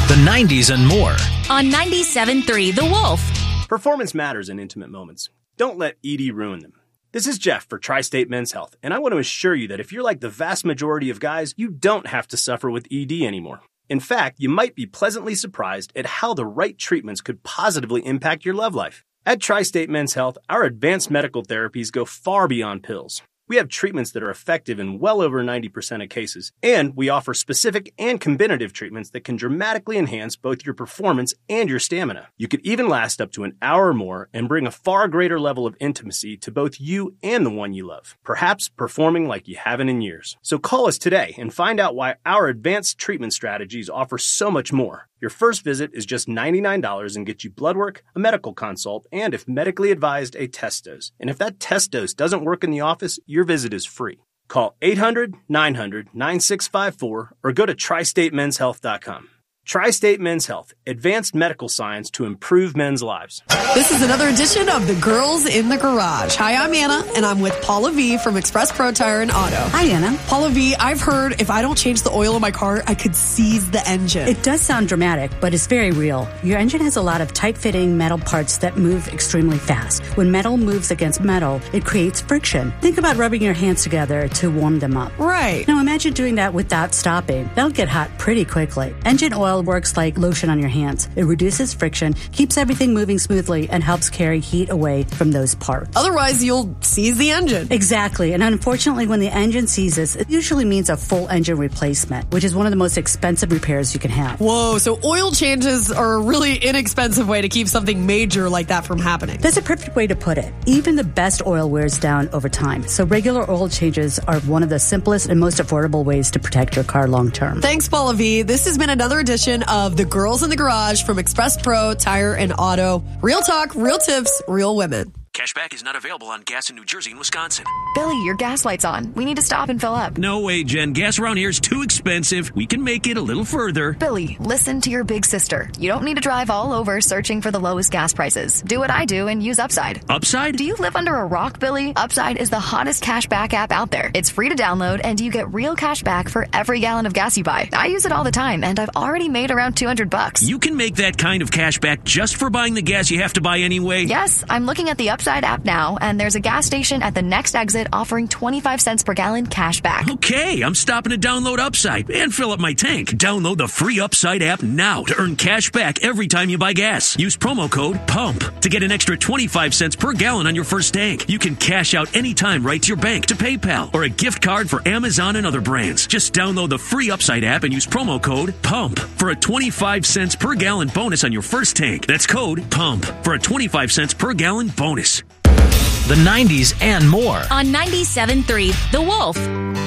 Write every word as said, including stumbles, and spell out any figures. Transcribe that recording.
The nineties and more. On ninety-seven point three The Wolf. Performance matters in intimate moments. Don't let E D ruin them. This is Jeff for Tri-State Men's Health, and I want to assure you that if you're like the vast majority of guys, you don't have to suffer with E D anymore. In fact, you might be pleasantly surprised at how the right treatments could positively impact your love life. At Tri-State Men's Health, our advanced medical therapies go far beyond pills. We have treatments that are effective in well over ninety percent of cases, and we offer specific and combinative treatments that can dramatically enhance both your performance and your stamina. You could even last up to an hour or more and bring a far greater level of intimacy to both you and the one you love, perhaps performing like you haven't in years. So call us today and find out why our advanced treatment strategies offer so much more. Your first visit is just ninety-nine dollars and gets you blood work, a medical consult, and if medically advised, a test dose. And if that test dose doesn't work in the office, your visit is free. Call eight hundred, nine hundred, nine six five four or go to tri state men's health dot com. Tri-State Men's Health, advanced medical science to improve men's lives. This is another edition of The Girls in the Garage. Hi, I'm Anna, and I'm with Paula V from Express Pro Tire and Auto. Hi, Anna. Paula V, I've heard if I don't change the oil in my car, I could seize the engine. It does sound dramatic, but it's very real. Your engine has a lot of tight-fitting metal parts that move extremely fast. When metal moves against metal, it creates friction. Think about rubbing your hands together to warm them up. Right. Now imagine doing that without stopping. That'll get hot pretty quickly. Engine oil works like lotion on your hands. It reduces friction, keeps everything moving smoothly, and helps carry heat away from those parts. Otherwise, you'll seize the engine. Exactly. And unfortunately, when the engine seizes, it usually means a full engine replacement, which is one of the most expensive repairs you can have. Whoa, so oil changes are a really inexpensive way to keep something major like that from happening. That's a perfect way to put it. Even the best oil wears down over time, so regular oil changes are one of the simplest and most affordable ways to protect your car long term. Thanks, Paula V. This has been another edition of The Girls in the Garage from Express Pro Tire and Auto. Real talk, real tips, real women. Cashback is not available on gas in New Jersey and Wisconsin. Billy, your gas light's on. We need to stop and fill up. No way, Jen. Gas around here is too expensive. We can make it a little further. Billy, listen to your big sister. You don't need to drive all over searching for the lowest gas prices. Do what I do and use Upside. Upside? Do you live under a rock, Billy? Upside is the hottest cashback app out there. It's free to download, and you get real cash back for every gallon of gas you buy. I use it all the time, and I've already made around two hundred bucks. You can make that kind of cash back just for buying the gas you have to buy anyway? Yes, I'm looking at the Upside app now, and there's a gas station at the next exit offering twenty-five cents per gallon cash back. Okay, I'm stopping to download Upside and fill up my tank. Download the free Upside app now to earn cash back every time you buy gas. Use promo code PUMP to get an extra twenty-five cents per gallon on your first tank. You can cash out anytime right to your bank, to PayPal, or a gift card for Amazon and other brands. Just download the free Upside app and use promo code PUMP for a twenty-five cents per gallon bonus on your first tank. That's code PUMP for a twenty-five cents per gallon bonus. The nineties and more. On ninety-seven point three The Wolf.